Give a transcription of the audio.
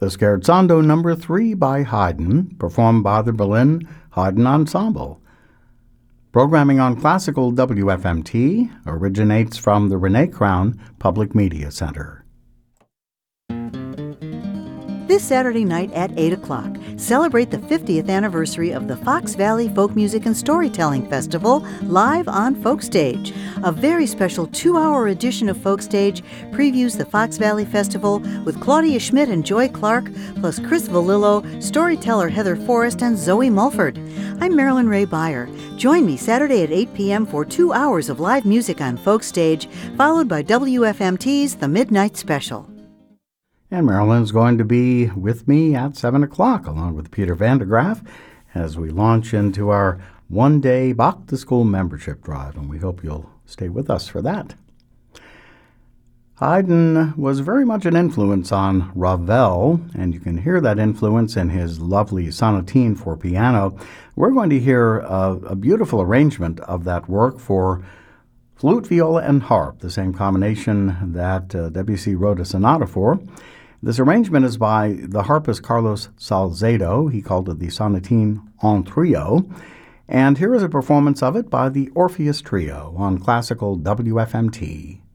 the Scherzando No. 3 by Haydn, performed by the Berlin Haydn Ensemble. Programming on Classical WFMT originates from the Renee Crown Public Media Center. This Saturday night at 8 o'clock, celebrate the 50th anniversary of the Fox Valley Folk Music and Storytelling Festival live on Folkstage. A very special 2-hour edition of Folkstage previews the Fox Valley Festival with Claudia Schmidt and Joy Clark, plus Chris Valillo, storyteller Heather Forrest, and Zoe Mulford. I'm Marilyn Ray Beyer. Join me Saturday at 8 p.m. for 2 hours of live music on Folkstage, followed by WFMT's The Midnight Special. And Marilyn's going to be with me at 7 o'clock, along with Peter Vandegraff, as we launch into our one-day Bach to School membership drive, and we hope you'll stay with us for that. Haydn was very much an influence on Ravel, and you can hear that influence in his lovely sonatine for piano. We're going to hear a beautiful arrangement of that work for flute, viola, and harp, the same combination that Debussy wrote a sonata for. This arrangement is by the harpist Carlos Salcedo. He called it the Sonatine en Trio. And here is a performance of it by the Orpheus Trio on Classical WFMT.